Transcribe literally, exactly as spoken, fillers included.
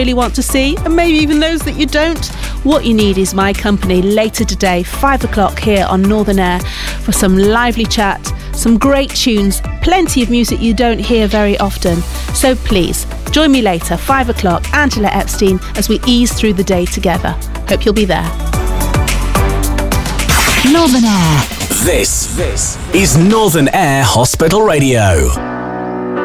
really want to see, and maybe even those that you don't. What you need is my company later today, five o'clock here on Northern Air, for some lively chat, some great tunes, plenty of music you don't hear very often. So please, join me later, five o'clock, Angela Epstein, as we ease through the day together. Hope you'll be there. Northern Air. This, this is Northern Air Hospital Radio.